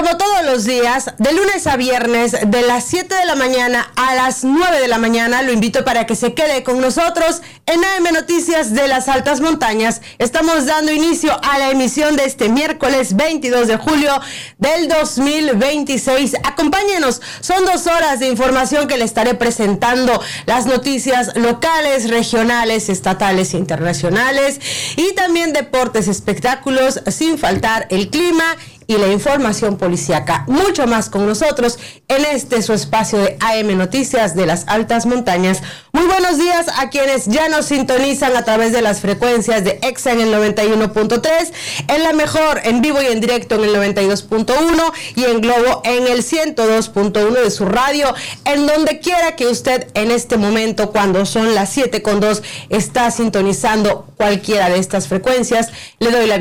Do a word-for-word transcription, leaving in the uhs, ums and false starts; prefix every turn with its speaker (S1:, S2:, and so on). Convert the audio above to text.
S1: Como todos los días, de lunes a viernes, de las siete de la mañana a las nueve de la mañana, lo invito para que se quede con nosotros en A M Noticias de las Altas Montañas. Estamos dando inicio a la emisión de este miércoles veintidós de julio del dos mil veintiséis. Acompáñenos, son dos horas de información que le estaré presentando, las noticias locales, regionales, estatales e internacionales, y también deportes, espectáculos, sin faltar el clima y la información policíaca. Mucho más con nosotros en este su espacio de A M Noticias de las Altas Montañas. Muy buenos días a quienes ya nos sintonizan a través de las frecuencias de Exa en el noventa y uno punto tres, en La Mejor, en vivo y en directo en el noventa y dos punto uno y en Globo en el ciento dos punto uno de su radio, en donde quiera que usted en este momento, cuando son las siete con dos, está sintonizando cualquiera de estas frecuencias. Le doy la